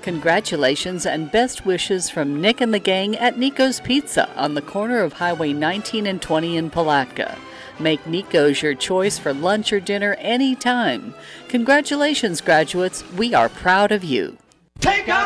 Congratulations and best wishes from Nick and the gang at Nico's Pizza on the corner of Highway 19 and 20 in Palatka. Make Nico's your choice for lunch or dinner anytime. Congratulations, graduates. We are proud of you. Take out